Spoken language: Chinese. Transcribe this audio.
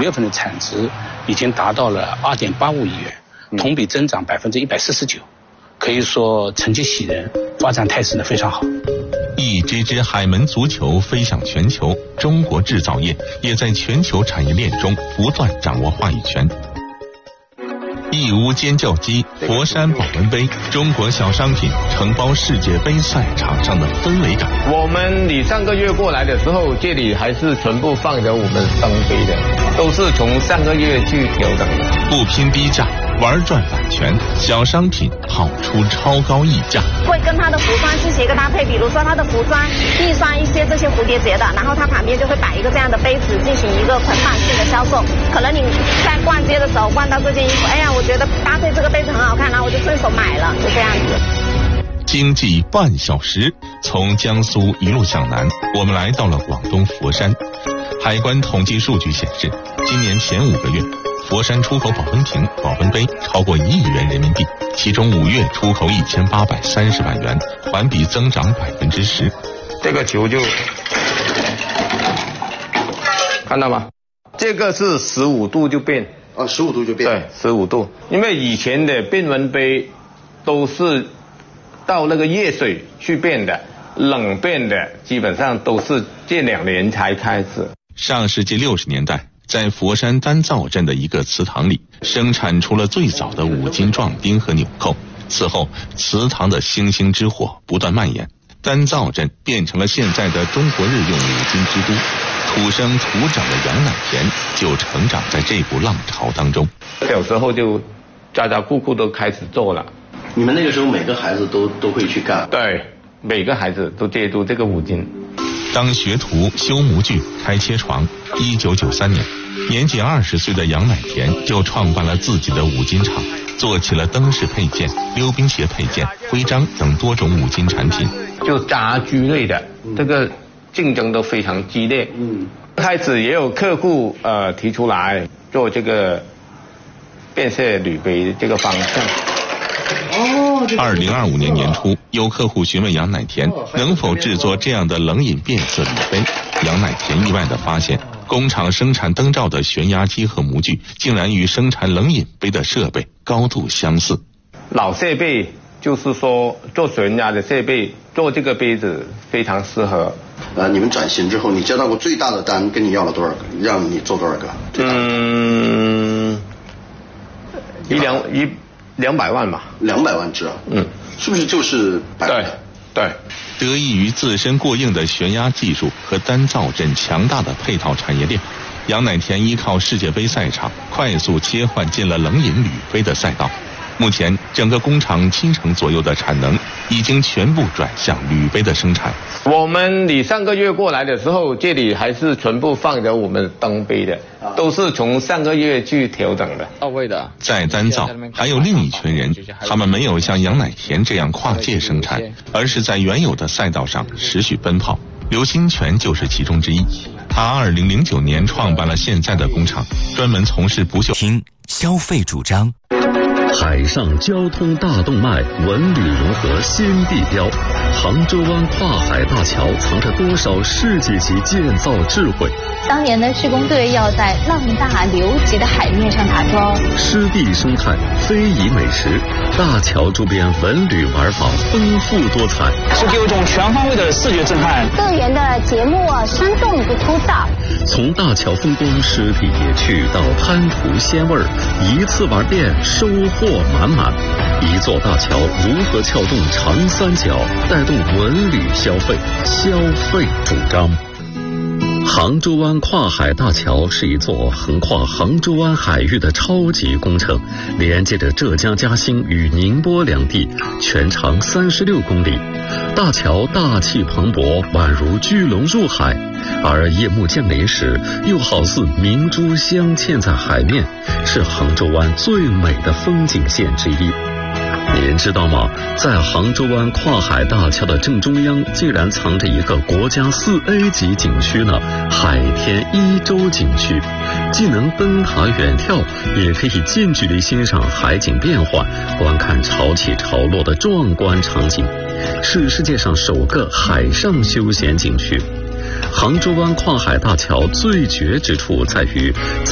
月份的产值已经达到了2.85亿元，同比增长149%，可以说成绩喜人，发展态势呢非常好。 一支支海门足球飞向全球，中国制造业也在全球产业链中不断掌握话语权。义乌尖叫鸡、佛山保温杯，中国小商品承包世界杯赛场上的氛围感。 你上个月过来的时候，这里还是全部放着我们灯杯的，都是从上个月去调整的。 不拼低价，玩转版权，小商品跑出超高溢价。 会跟它的服装进行一个搭配，比如说它的服装印刷一些这些蝴蝶结的，然后它旁边就会摆一个这样的杯子进行一个捆绑式的销售。可能你在逛街的时候逛到这件衣服，哎呀，我觉得搭配这个杯子很好看，然后我就顺手买了，就这样子。 经济半小时，从江苏一路向南，我们来到了广东佛山。海关统计数据显示，今年前5个月，佛山出口保温瓶、保温杯超过1亿元人民币，其中5月出口1830万元，环比增长10%。 这个球就看到吗？这个是15度就变 ，15度就变， 对，15度。因为以前的变温杯都是到那个热水去变的，冷变的基本上都是这2年才开始。 上世纪60年代，在佛山丹灶镇的一个祠堂里，生产出了最早的5金壮钉和纽扣。此后，祠堂的星星之火不断蔓延，丹灶镇变成了现在的中国日用5金之都。土生土长的杨乃田就成长在这股浪潮当中。 小时候就家家户户都开始做了。 你们那个时候每个孩子都会去干？ 对，每个孩子都借助这个5金。 当学徒、修模具、开切床。1993年，年仅20岁的杨乃田就创办了自己的5金厂，做起了灯饰配件、溜冰鞋配件、徽章等多种5金产品。 就家居类的，这个竞争都非常激烈。开始也有客户提出来做这个变色铝杯这个方向。 2025年年初，有客户询问杨乃田能否制作这样的冷饮变色铝杯。杨乃田意外地发现，工厂生产灯罩的旋压机和模具竟然与生产冷饮杯的设备高度相似。 老设备就是说做旋压的设备，做这个杯子非常适合。 你们转型之后，你接到过最大的单跟你要了多少个？让你做多少个 ？200万吧。 200万只啊？是不是就是对。 得益于自身过硬的旋压技术和丹灶镇强大的配套产业链，杨乃田依靠世界杯赛场快速切换进了冷饮铝杯的赛道。目前，整个工厂70%左右的产能已经全部转向铝杯的生产。 你上个月过来的时候，这里还是全部放着我们灯杯的，都是从上个月去调整的。到位的。在丹灶还有另一群人，他们没有像杨乃田这样跨界生产，而是在原有的赛道上持续奔跑。刘新全就是其中之一。他2009年创办了现在的工厂，专门从事不锈听消费主张。 海上交通大动脉，文旅融合新地标。杭州湾跨海大桥藏着多少世纪级建造智慧？ 当年的施工队要在浪大流急的海面上打桩。 湿地生态，非遗美食，大桥周边文旅玩法丰富多彩， 是给我一种全方位的视觉震撼。 乐园的节目生动不枯燥。 从大桥风光湿地野趣到滩涂鲜味儿，一次玩遍收获满满。一座大桥如何撬动长三角，带动文旅消费主张。杭州湾跨海大桥是一座横跨杭州湾海域的超级工程，连接着浙江嘉兴与宁波两地，全长36公里。大桥大气磅礴，宛如巨龙入海，而夜幕降临时，又好似明珠镶嵌在海面，是杭州湾最美的风景线之一。您知道吗？在杭州湾跨海大桥的正中央，竟然藏着一个国家4A 级景区呢——海天一洲景区。既能登塔远眺，也可以近距离欣赏海景变幻，观看潮起潮落的壮观场景，是世界上首个海上休闲景区。杭州湾跨海大桥最绝之处在于